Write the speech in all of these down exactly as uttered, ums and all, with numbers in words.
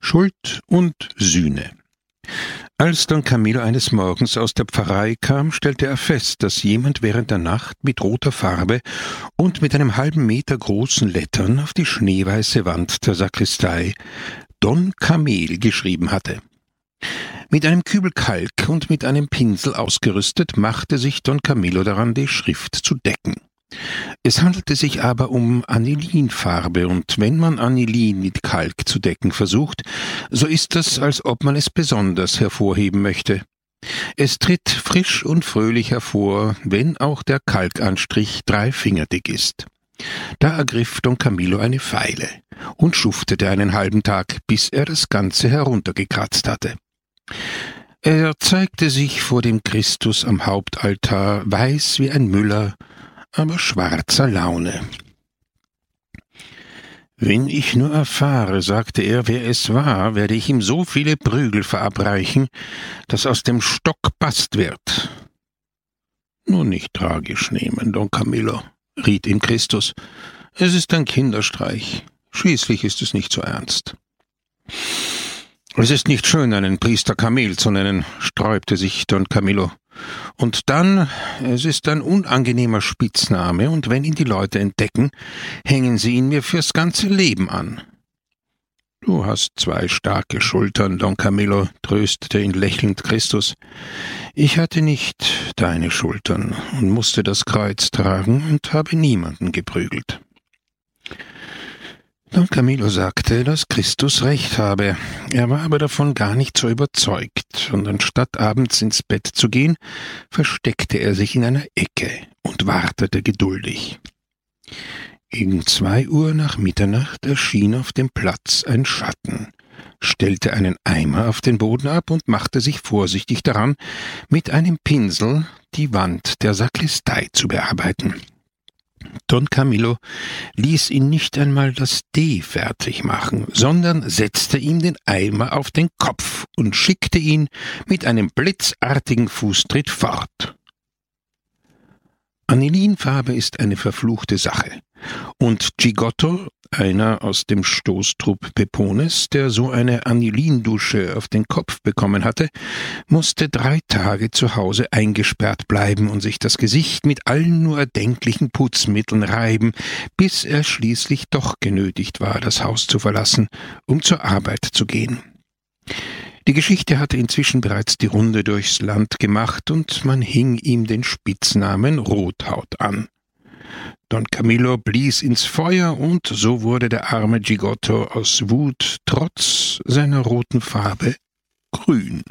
Schuld und Sühne. Als Don Camillo eines Morgens aus der Pfarrei kam, stellte er fest, dass jemand während der Nacht mit roter Farbe und mit einem halben Meter großen Lettern auf die schneeweiße Wand der Sakristei Don Camil geschrieben hatte. Mit einem Kübel Kalk und mit einem Pinsel ausgerüstet, machte sich Don Camillo daran, die Schrift zu decken. Es handelte sich aber um Anilinfarbe, und wenn man Anilin mit Kalk zu decken versucht, so ist das, als ob man es besonders hervorheben möchte. Es tritt frisch und fröhlich hervor, wenn auch der Kalkanstrich drei Finger dick ist. Da ergriff Don Camillo eine Feile und schuftete einen halben Tag, bis er das Ganze heruntergekratzt hatte. Er zeigte sich vor dem Christus am Hauptaltar, weiß wie ein Müller, aber schwarzer Laune. »Wenn ich nur erfahre«, sagte er, »wer es war, werde ich ihm so viele Prügel verabreichen, dass aus dem Stock Bast wird.« »Nur nicht tragisch nehmen, Don Camillo«, riet ihm Christus. »Es ist ein Kinderstreich. Schließlich ist es nicht so ernst.« »Es ist nicht schön, einen Priester Camil zu nennen«, sträubte sich Don Camillo. »Und dann, es ist ein unangenehmer Spitzname, und wenn ihn die Leute entdecken, hängen sie ihn mir fürs ganze Leben an.« »Du hast zwei starke Schultern, Don Camillo«, tröstete ihn lächelnd Christus. »Ich hatte nicht deine Schultern und musste das Kreuz tragen und habe niemanden geprügelt.« Don Camillo sagte, dass Christus recht habe. Er war aber davon gar nicht so überzeugt, und anstatt abends ins Bett zu gehen, versteckte er sich in einer Ecke und wartete geduldig. Gegen zwei Uhr nach Mitternacht erschien auf dem Platz ein Schatten, stellte einen Eimer auf den Boden ab und machte sich vorsichtig daran, mit einem Pinsel die Wand der Sakristei zu bearbeiten. Don Camillo ließ ihn nicht einmal das D fertig machen, sondern setzte ihm den Eimer auf den Kopf und schickte ihn mit einem blitzartigen Fußtritt fort. Anilinfarbe ist eine verfluchte Sache, und Gigotto, einer aus dem Stoßtrupp Pepones, der so eine Anilindusche auf den Kopf bekommen hatte, musste drei Tage zu Hause eingesperrt bleiben und sich das Gesicht mit allen nur erdenklichen Putzmitteln reiben, bis er schließlich doch genötigt war, das Haus zu verlassen, um zur Arbeit zu gehen. Die Geschichte hatte inzwischen bereits die Runde durchs Land gemacht, und man hing ihm den Spitznamen Rothaut an. Don Camillo blies ins Feuer, und so wurde der arme Gigotto aus Wut trotz seiner roten Farbe grün.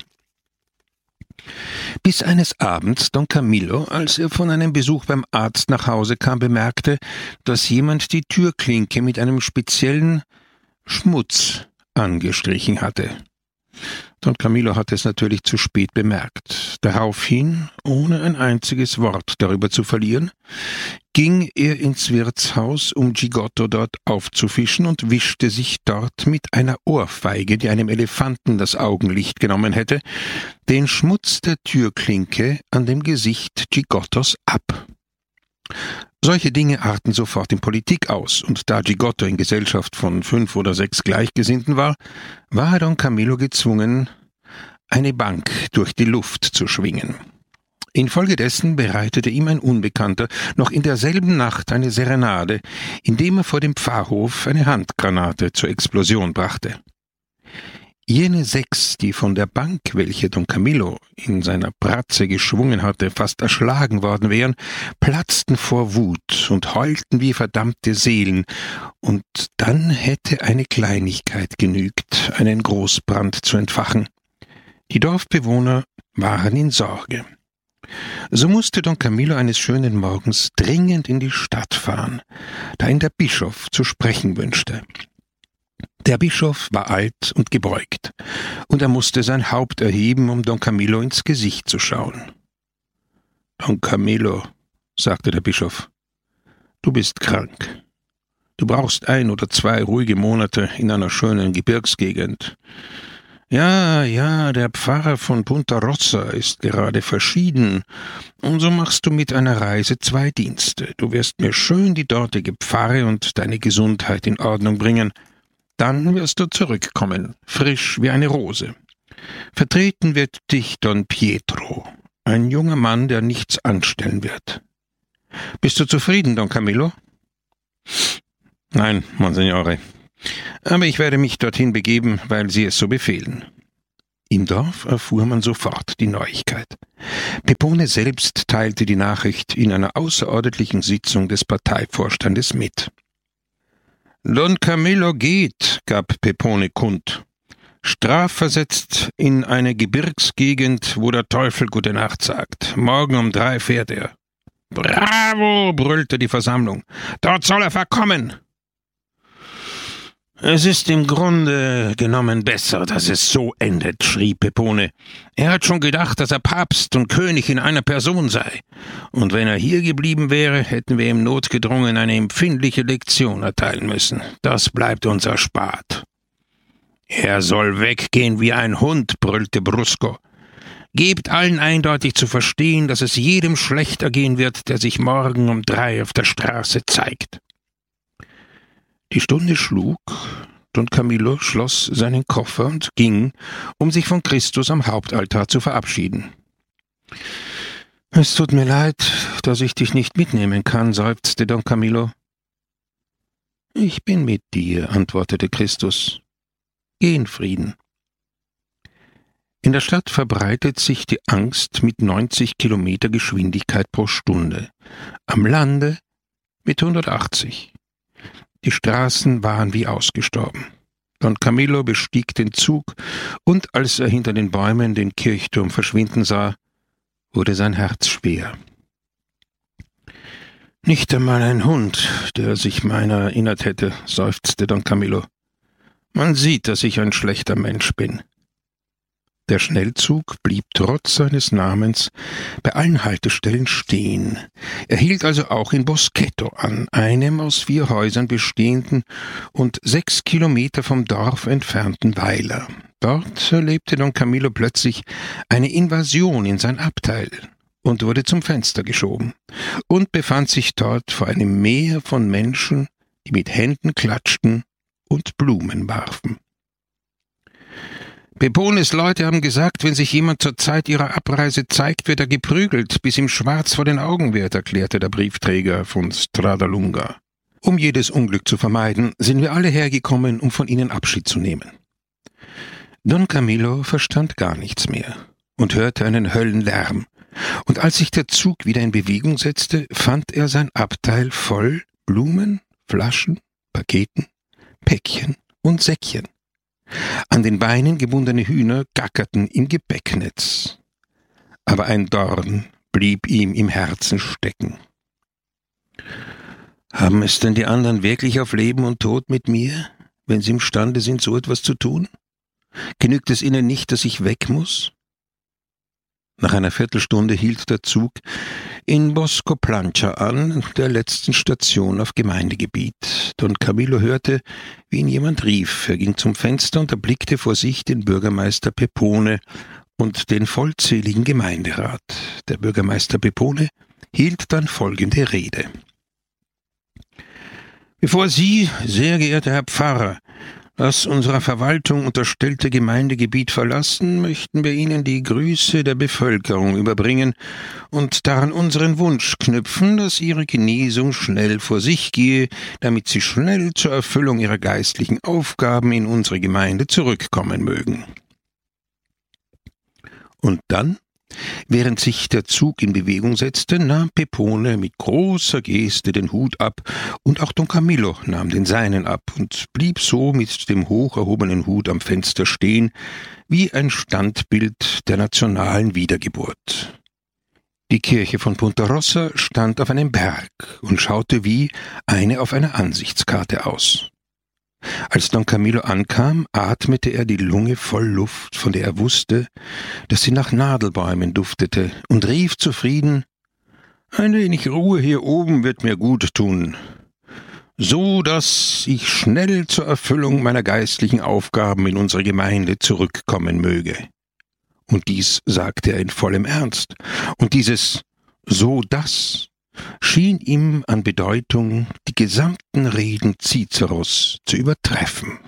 Bis eines Abends Don Camillo, als er von einem Besuch beim Arzt nach Hause kam, bemerkte, dass jemand die Türklinke mit einem speziellen Schmutz angestrichen hatte. Don Camillo hatte es natürlich zu spät bemerkt. Daraufhin, ohne ein einziges Wort darüber zu verlieren, ging er ins Wirtshaus, um Gigotto dort aufzufischen, und wischte sich dort mit einer Ohrfeige, die einem Elefanten das Augenlicht genommen hätte, den Schmutz der Türklinke an dem Gesicht Gigottos ab. Solche Dinge arten sofort in Politik aus, und da Gigotto in Gesellschaft von fünf oder sechs Gleichgesinnten war, war Don Camillo gezwungen, eine Bank durch die Luft zu schwingen. Infolgedessen bereitete ihm ein Unbekannter noch in derselben Nacht eine Serenade, indem er vor dem Pfarrhof eine Handgranate zur Explosion brachte. Jene sechs, die von der Bank, welche Don Camillo in seiner Pratze geschwungen hatte, fast erschlagen worden wären, platzten vor Wut und heulten wie verdammte Seelen, und dann hätte eine Kleinigkeit genügt, einen Großbrand zu entfachen. Die Dorfbewohner waren in Sorge. So musste Don Camillo eines schönen Morgens dringend in die Stadt fahren, da ihn der Bischof zu sprechen wünschte. Der Bischof war alt und gebeugt, und er musste sein Haupt erheben, um Don Camillo ins Gesicht zu schauen. »Don Camillo«, sagte der Bischof, »du bist krank. Du brauchst ein oder zwei ruhige Monate in einer schönen Gebirgsgegend. Ja, ja, der Pfarrer von Punta Rossa ist gerade verschieden, und so machst du mit einer Reise zwei Dienste. Du wirst mir schön die dortige Pfarre und deine Gesundheit in Ordnung bringen. Dann wirst du zurückkommen, frisch wie eine Rose. Vertreten wird dich Don Pietro, ein junger Mann, der nichts anstellen wird. Bist du zufrieden, Don Camillo? Nein, Monsignore. Aber ich werde mich dorthin begeben, weil Sie es so befehlen. Im Dorf erfuhr man sofort die Neuigkeit. Pepone selbst teilte die Nachricht in einer außerordentlichen Sitzung des Parteivorstandes mit. Don Camillo geht, gab Pepone kund. Strafversetzt in eine Gebirgsgegend, wo der Teufel gute Nacht sagt. Morgen um drei fährt er. »Bravo«, brüllte die Versammlung. »Dort soll er verkommen!« »Es ist im Grunde genommen besser, dass es so endet«, schrie Pepone. »Er hat schon gedacht, dass er Papst und König in einer Person sei. Und wenn er hier geblieben wäre, hätten wir ihm notgedrungen eine empfindliche Lektion erteilen müssen. Das bleibt uns erspart.« »Er soll weggehen wie ein Hund«, brüllte Brusco. »Gebt allen eindeutig zu verstehen, dass es jedem schlecht ergehen wird, der sich morgen um drei auf der Straße zeigt.« Die Stunde schlug, Don Camillo schloss seinen Koffer und ging, um sich von Christus am Hauptaltar zu verabschieden. »Es tut mir leid, dass ich dich nicht mitnehmen kann«, seufzte Don Camillo. »Ich bin mit dir«, antwortete Christus. »Geh in Frieden.« In der Stadt verbreitet sich die Angst mit neunzig Kilometer Geschwindigkeit pro Stunde, am Lande mit hundertachtzig. Die Straßen waren wie ausgestorben. Don Camillo bestieg den Zug, und als er hinter den Bäumen den Kirchturm verschwinden sah, wurde sein Herz schwer. »Nicht einmal ein Hund, der sich meiner erinnert hätte«, seufzte Don Camillo. »Man sieht, dass ich ein schlechter Mensch bin.« Der Schnellzug blieb trotz seines Namens bei allen Haltestellen stehen. Er hielt also auch in Boschetto an, einem aus vier Häusern bestehenden und sechs Kilometer vom Dorf entfernten Weiler. Dort erlebte Don Camillo plötzlich eine Invasion in sein Abteil und wurde zum Fenster geschoben und befand sich dort vor einem Meer von Menschen, die mit Händen klatschten und Blumen warfen. »Pepones Leute haben gesagt, wenn sich jemand zur Zeit ihrer Abreise zeigt, wird er geprügelt, bis ihm schwarz vor den Augen wird«, erklärte der Briefträger von Stradalunga. »Um jedes Unglück zu vermeiden, sind wir alle hergekommen, um von ihnen Abschied zu nehmen.« Don Camillo verstand gar nichts mehr und hörte einen Höllenlärm, und als sich der Zug wieder in Bewegung setzte, fand er sein Abteil voll Blumen, Flaschen, Paketen, Päckchen und Säckchen. An den Beinen gebundene Hühner gackerten im Gepäcknetz. Aber ein Dorn blieb ihm im Herzen stecken. Haben es denn die anderen wirklich auf Leben und Tod mit mir, wenn sie imstande sind, so etwas zu tun? Genügt es ihnen nicht, dass ich weg muss? Nach einer Viertelstunde hielt der Zug in Boscoplancia an, der letzten Station auf Gemeindegebiet. Don Camillo hörte, wie ihn jemand rief. Er ging zum Fenster und erblickte vor sich den Bürgermeister Pepone und den vollzähligen Gemeinderat. Der Bürgermeister Pepone hielt dann folgende Rede. »Bevor Sie, sehr geehrter Herr Pfarrer, das unserer Verwaltung unterstellte Gemeindegebiet verlassen, möchten wir Ihnen die Grüße der Bevölkerung überbringen und daran unseren Wunsch knüpfen, dass Ihre Genesung schnell vor sich gehe, damit Sie schnell zur Erfüllung Ihrer geistlichen Aufgaben in unsere Gemeinde zurückkommen mögen.« Und dann, während sich der Zug in Bewegung setzte, nahm Pepone mit großer Geste den Hut ab, und auch Don Camillo nahm den seinen ab und blieb so mit dem hoch erhobenen Hut am Fenster stehen, wie ein Standbild der nationalen Wiedergeburt. Die Kirche von Punta Rossa stand auf einem Berg und schaute wie eine auf einer Ansichtskarte aus. Als Don Camillo ankam, atmete er die Lunge voll Luft, von der er wusste, dass sie nach Nadelbäumen duftete, und rief zufrieden: »Ein wenig Ruhe hier oben wird mir gut tun, so dass ich schnell zur Erfüllung meiner geistlichen Aufgaben in unsere Gemeinde zurückkommen möge.« Und dies sagte er in vollem Ernst, und dieses »so dass« schien ihm an Bedeutung die gesamten Reden Ciceros zu übertreffen.